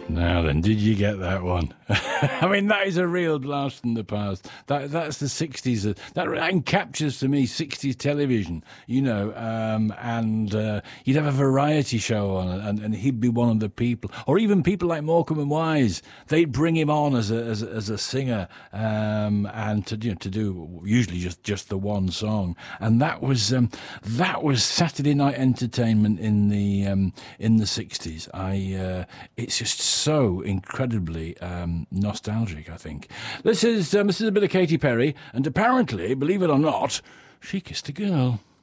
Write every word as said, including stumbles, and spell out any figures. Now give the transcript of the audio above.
Now then, did you get that one? I mean, that is a real blast from the past. That That's the sixties. That, that captures to me sixties television, you know, um, and uh, you'd have a variety show on, and, and he'd be one of the people. Or even people like Morecambe and Wise, they'd bring him on as a, as, a- as a singer um, and to, you know, to do usually just, just the one song. And that was um, that was Saturday night entertainment in the um, in the sixties. I uh, it's just so incredibly um, nostalgic, I think. This is um, this is a bit of Katy Perry, and apparently, believe it or not, she kissed a girl.